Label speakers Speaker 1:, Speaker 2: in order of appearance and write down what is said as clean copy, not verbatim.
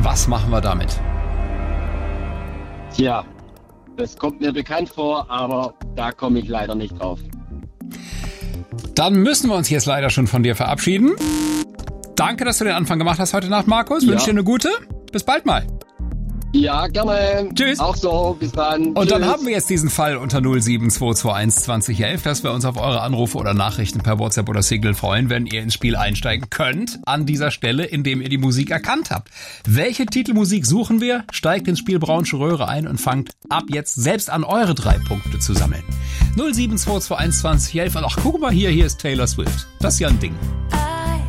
Speaker 1: Was machen wir damit?
Speaker 2: Tja, das kommt mir bekannt vor, aber da komme ich leider nicht drauf.
Speaker 1: Dann müssen wir uns jetzt leider schon von dir verabschieden. Danke, dass du den Anfang gemacht hast heute Nacht, Markus.
Speaker 2: Ja.
Speaker 1: Wünsche dir eine gute. Bis bald mal.
Speaker 2: Ja, gerne.
Speaker 1: Tschüss.
Speaker 2: Auch so, bis dann.
Speaker 1: Und dann
Speaker 2: Tschüss.
Speaker 1: haben wir jetzt diesen Fall unter 07221 2011, dass wir uns auf eure Anrufe oder Nachrichten per WhatsApp oder Signal freuen, wenn ihr ins Spiel einsteigen könnt, an dieser Stelle, indem ihr die Musik erkannt habt. Welche Titelmusik suchen wir? Steigt ins Spiel Braunsche Röhre ein und fangt ab jetzt selbst an, eure 3 Punkte zu sammeln. 07221 2011. Und ach, guck mal hier ist Taylor Swift. Das ist ja ein Ding.